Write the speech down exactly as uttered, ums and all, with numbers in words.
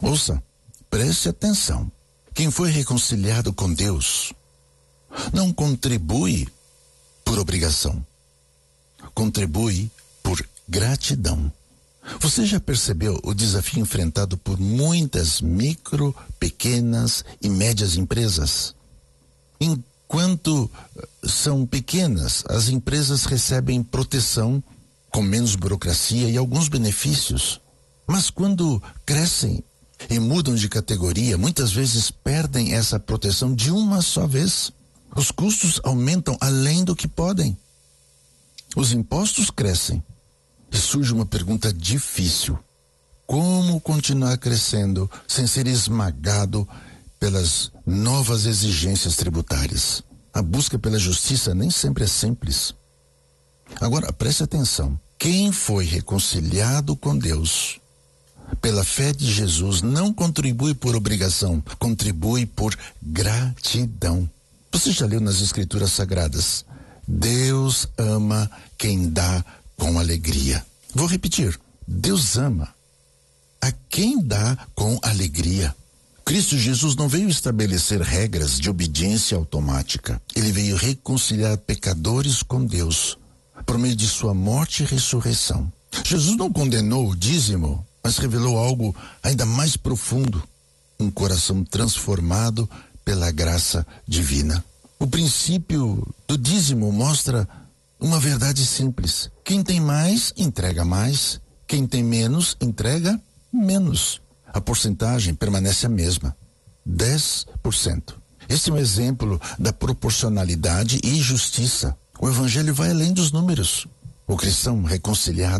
Ouça, preste atenção. Quem foi reconciliado com Deus não contribui por obrigação, contribui por gratidão. Você já percebeu o desafio enfrentado por muitas micro, pequenas e médias empresas? Enquanto são pequenas, as empresas recebem proteção com menos burocracia e alguns benefícios. Mas quando crescem e mudam de categoria, muitas vezes perdem essa proteção de uma só vez. Os custos aumentam além do que podem. Os impostos crescem. E surge uma pergunta difícil: como continuar crescendo sem ser esmagado pelas novas exigências tributárias? A busca pela justiça nem sempre é simples. Agora, preste atenção. Quem foi reconciliado com Deus pela fé de Jesus não contribui por obrigação, contribui por gratidão. Você já leu nas Escrituras Sagradas: Deus ama quem dá com alegria. Vou repetir: Deus ama a quem dá com alegria. Cristo Jesus não veio estabelecer regras de obediência automática. Ele veio reconciliar pecadores com Deus por meio de sua morte e ressurreição. Jesus não condenou o dízimo, mas revelou algo ainda mais profundo: um coração transformado pela graça divina. O princípio do dízimo mostra uma verdade simples: quem tem mais, entrega mais. Quem tem menos, entrega menos. A porcentagem permanece a mesma, dez por cento. Esse é um exemplo da proporcionalidade e justiça. O evangelho vai além dos números. O cristão reconciliado